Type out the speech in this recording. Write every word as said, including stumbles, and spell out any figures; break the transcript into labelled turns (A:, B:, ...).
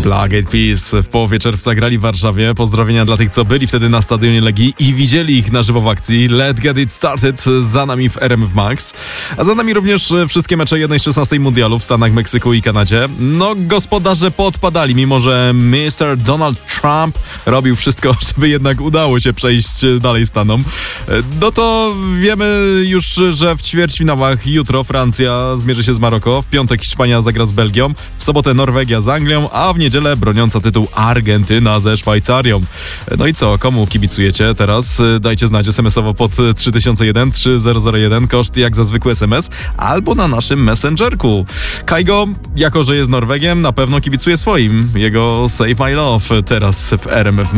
A: Black Eyed Peas w połowie czerwca grali w Warszawie. Pozdrowienia dla tych, co byli wtedy na stadionie Legii i widzieli ich na żywo w akcji. Let's Get It Started za nami w R M F Max. A za nami również wszystkie mecze jeden szesnastej mundialu w Stanach, Meksyku i Kanadzie. No, gospodarze podpadali, mimo że mister Donald Trump robił wszystko, żeby jednak udało się przejść dalej Stanom. No to wiemy już, że w ćwierćfinałach jutro Francja zmierzy się z Maroko, w piątek Hiszpania zagra z Belgią, w sobotę Norwegia z Anglią, a w niedzielę broniąca tytuł Argentyna ze Szwajcarią. No i co, komu kibicujecie teraz? Dajcie znać es em esowo pod trzy tysiące jeden trzy zero zero jeden, koszt jak za zwykły es em es, albo na naszym Messengerku. Kaigo, jako że jest Norwegiem, na pewno kibicuje swoim. Jego Save My Love teraz w R M F